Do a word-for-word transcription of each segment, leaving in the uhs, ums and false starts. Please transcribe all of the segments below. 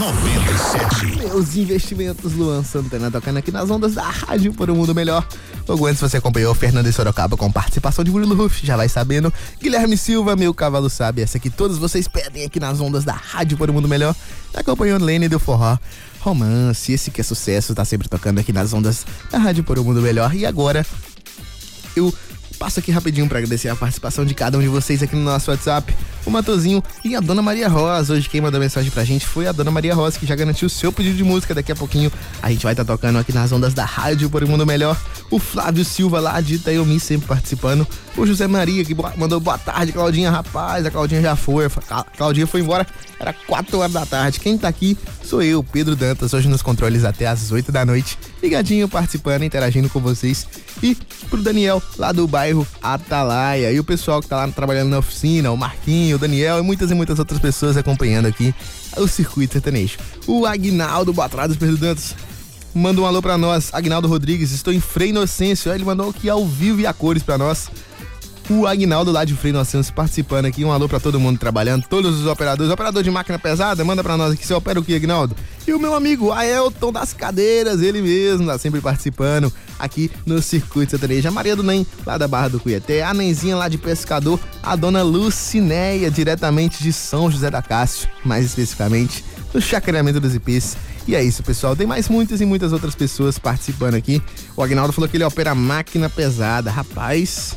noventa e sete. Meus investimentos, Luan Santana tocando aqui nas ondas da Rádio por um Mundo Melhor. Logo antes você acompanhou Fernando e Sorocaba com participação de Murilo Ruff, já vai sabendo. Guilherme Silva, meu cavalo sabe, essa que todos vocês pedem aqui nas ondas da Rádio por um Mundo Melhor. Acompanhou Lene do Forró, Romance, esse que é sucesso, tá sempre tocando aqui nas ondas da Rádio por um Mundo Melhor. E agora eu passo aqui rapidinho para agradecer a participação de cada um de vocês aqui no nosso WhatsApp, o Matozinho e a Dona Maria Rosa. Hoje quem mandou mensagem pra gente foi a Dona Maria Rosa, que já garantiu o seu pedido de música. Daqui a pouquinho a gente vai estar tá tocando aqui nas ondas da Rádio por um Mundo Melhor. O Flávio Silva lá de Itaiomi sempre participando. O José Maria que mandou boa tarde, Claudinha. Rapaz, a Claudinha já foi, a Claudinha foi embora, era quatro horas da tarde. Quem tá aqui sou eu, Pedro Dantas, hoje nos controles até às oito da noite, ligadinho, participando, interagindo com vocês. E pro Daniel lá do bairro Atalaia, e o pessoal que tá lá trabalhando na oficina, o Marquinho, o Daniel e muitas e muitas outras pessoas acompanhando aqui o Circuito Sertanejo. O Aguinaldo, boa tarde, Pedro Dantas, manda um alô pra nós. Aguinaldo Rodrigues, estou em Frei Inocêncio, ele mandou aqui ao vivo e a cores pra nós. O Aguinaldo lá de Frei Inocêncio participando aqui, um alô pra todo mundo trabalhando, todos os operadores. Operador de máquina pesada, manda pra nós aqui, você opera o que, Aguinaldo? E o meu amigo Aelton das Cadeiras, ele mesmo, tá sempre participando aqui no Circuito Sertanejo. A Maria do Nem, lá da Barra do Cuieté, a Nenzinha lá de Pescador, a Dona Lucinéia, diretamente de São José da Cássio, mais especificamente no Chacreamento dos Ipês. E é isso, pessoal, tem mais muitas e muitas outras pessoas participando aqui. O Aguinaldo falou que ele opera máquina pesada, rapaz...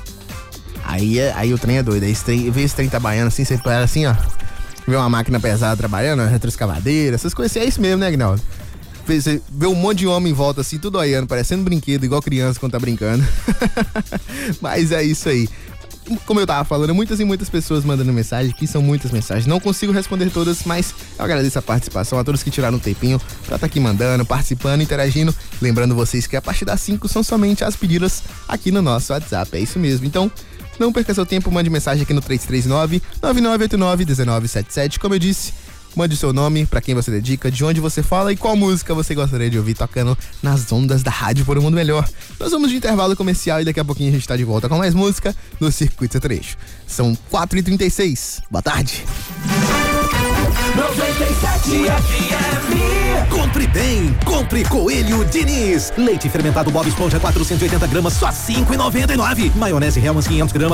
Aí, aí o trem é doido, aí esse trem, vê esse trem trabalhando assim, você para assim, ó, vê uma máquina pesada trabalhando, retroescavadeira, essas coisas assim, é isso mesmo, né, Aguinaldo? Você vê um monte de homem em volta assim, tudo olhando, parecendo brinquedo, igual criança quando tá brincando. Mas é isso aí. Como eu tava falando, muitas e muitas pessoas mandando mensagem, que são muitas mensagens, não consigo responder todas, mas eu agradeço a participação, a todos que tiraram um tempinho pra estar aqui mandando, participando, interagindo, lembrando vocês que a partir das cinco são somente as pedidas aqui no nosso WhatsApp, é isso mesmo, então não perca seu tempo, mande mensagem aqui no três três nove, nove nove oito nove, um nove sete sete, como eu disse, mande o seu nome, pra quem você dedica, de onde você fala e qual música você gostaria de ouvir tocando nas ondas da Rádio por um Mundo Melhor. Nós vamos de intervalo comercial e daqui a pouquinho a gente tá de volta com mais música no Circuito Sertanejo. São quatro e trinta e seis, boa tarde. noventa e sete F M. Compre bem, compre Coelho Diniz. Leite fermentado Bob Esponja quatrocentos e oitenta gramas, só cinco reais e noventa e nove. Maionese Hellmann's quinhentos gramas.